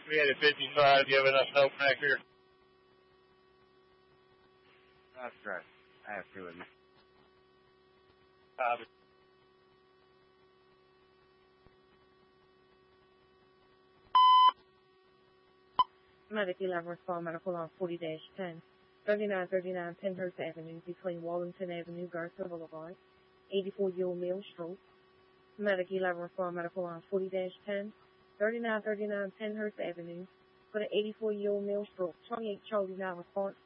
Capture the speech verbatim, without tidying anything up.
We had a fifty-five. Do you have enough snow back here? That's right. I have two with me. Copy. Medic eleven, respond medical on forty dash ten. thirty-nine thirty-nine Penhurst Avenue between Wallington Avenue, Garza Boulevard. eighty-four-year-old male stroke. Medic eleven, respond medical on forty dash ten. thirty-nine thirty-nine Penhurst Avenue for the eighty-four-year-old male stroke. twenty-eight Charlie nine response.